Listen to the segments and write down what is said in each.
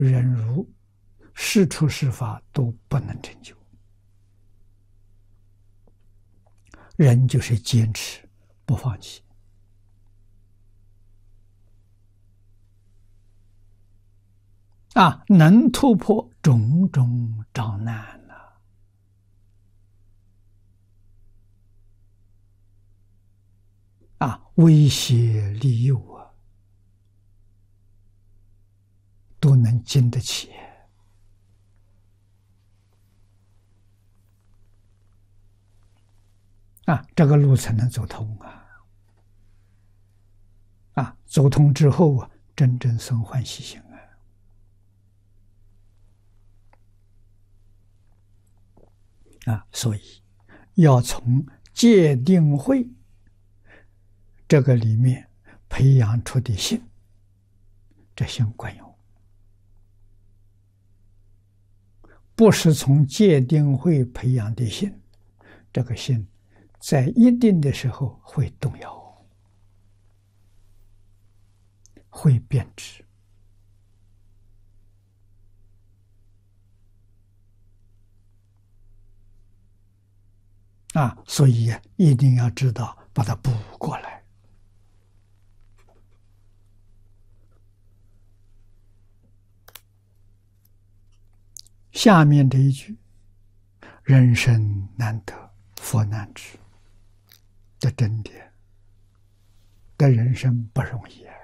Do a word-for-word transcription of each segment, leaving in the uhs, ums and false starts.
忍辱，是处是法都不能成就。忍就是坚持，不放弃。啊，能突破种种障难呐！啊，威胁利诱啊，都能经得起。啊，这个路才能走通啊！啊，走通之后啊，真正生欢喜心啊！啊，所以要从戒定慧这个里面培养出的心，这心管用。不是从戒定慧培养的心，这个心在一定的时候会动摇，会变质。啊，所以一定要知道把它补过来。下面这一句：“人生难得，佛难知。”这真的，的人生不容易啊，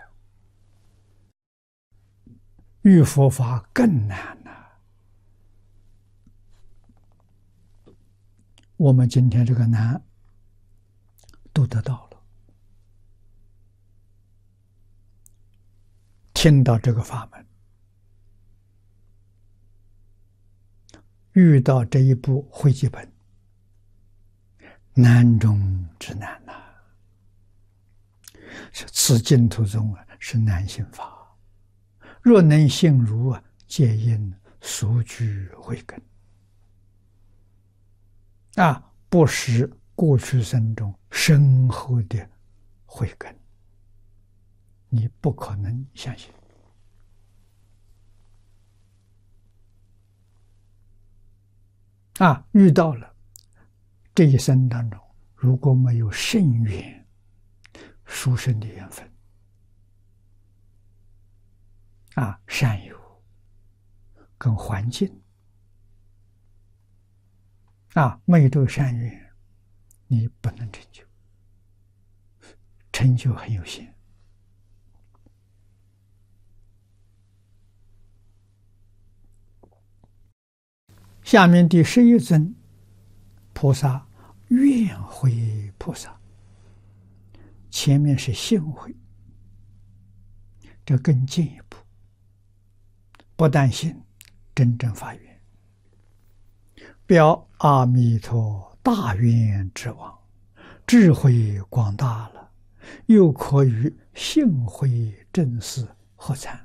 遇佛法更难呐、啊。我们今天这个难都得到了，听到这个法门，遇到这一部汇集本，难中之难呐、啊！此净土中啊，是难信法。若能信如啊，皆因所具慧根啊，不失过去生中深厚的慧根，你不可能相信。啊，遇到了这一生当中，如果没有甚缘、殊胜的缘分，啊，善友跟环境，啊，没有这个善缘，你不能成就，成就很有限。下面第十一尊菩萨，愿慧菩萨，前面是信慧，这更进一步，不但信，真正发愿，表阿弥陀大愿之王，智慧广大了，又可与信慧正事合参。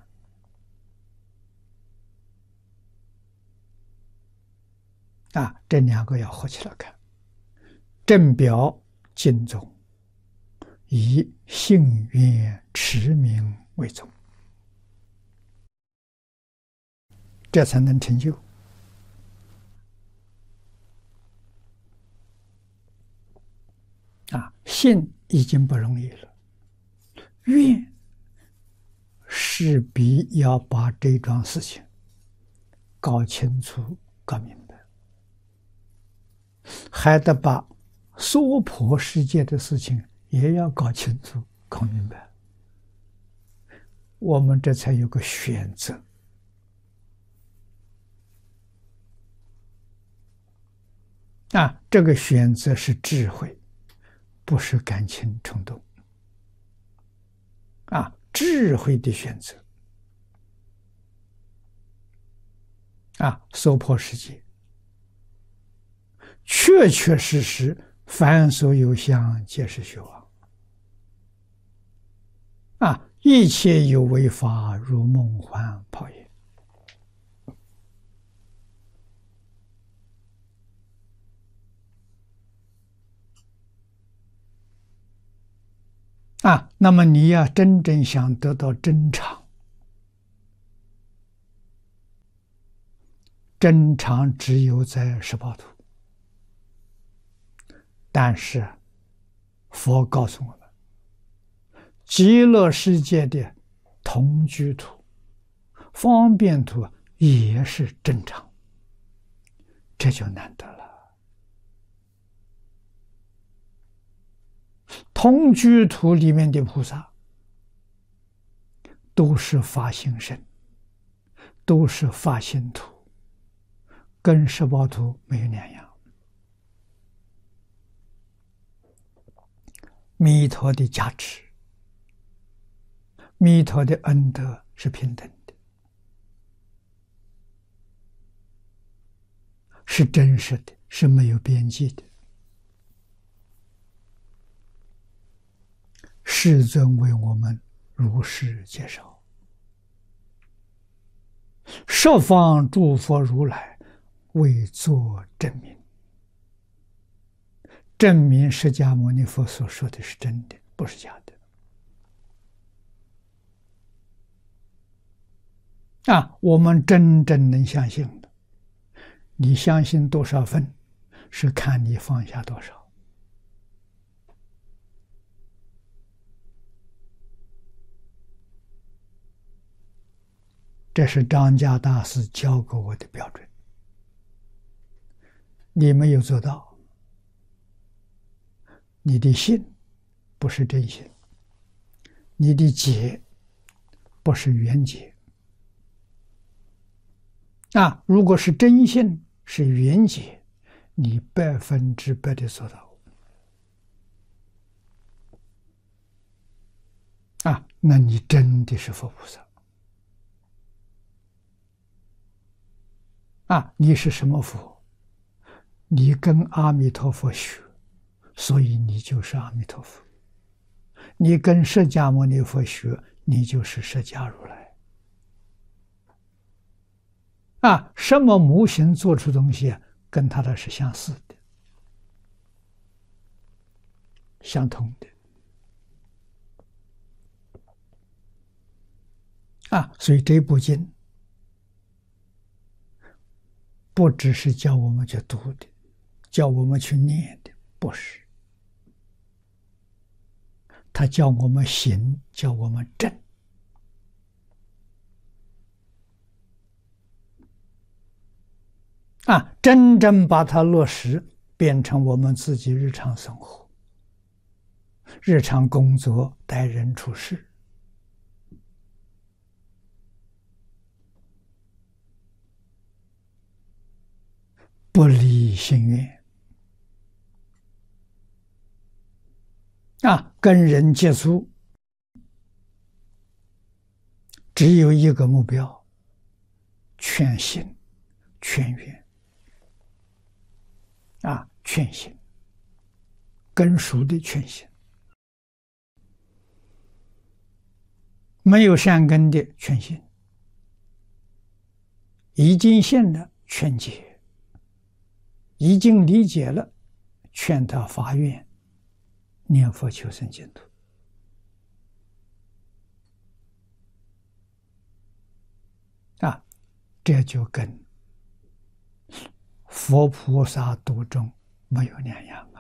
啊，这两个要合起来看。正表经中，以信愿持名为宗，这才能成就。啊，信已经不容易了，愿势必要把这桩事情搞清楚、搞明白。还得把娑婆世界的事情也要搞清楚、搞明白，我们这才有个选择。啊，这个选择是智慧，不是感情冲动。啊，智慧的选择。啊，娑婆世界确确实实，凡所有相，皆是虚妄。啊，一切有为法，如梦幻泡影。啊，那么你要真正想得到真常， 正常只有在十八图，但是佛告诉我们，极乐世界的同居图、方便图也是正常，这就难得了。同居图里面的菩萨都是发心身，都是发心图，跟十八图没有两样。弥陀的加持，弥陀的恩德是平等的，是真实的，是没有边际的。世尊为我们如是介绍，十方诸佛如来为作证明，证明释迦牟尼佛所说的是真的，不是假的。啊，我们真正能相信的，你相信多少分，是看你放下多少。这是张家大师教给我的标准，你没有做到，你的信不是真心，你的解不是圆解。啊，如果是真信，是圆解，你百分之百的做到。啊，那你真的是佛菩萨。啊，你是什么佛？你跟阿弥陀佛学，所以你就是阿弥陀佛。你跟释迦牟尼佛学，你就是释迦如来。啊，什么模型做出东西，跟他的是相似的、相同的。啊，所以这部经不只是叫我们去读的，叫我们去念的，不是。他叫我们行，叫我们正。啊，真正把它落实，变成我们自己日常生活、日常工作、待人处事。不离心愿。啊，跟人接触只有一个目标：劝行、劝愿。啊，劝行，根熟的劝行，没有善根的劝行，已经信了劝解，已经理解了劝他发愿念佛求生净土。啊，这就跟佛菩萨度众没有两样。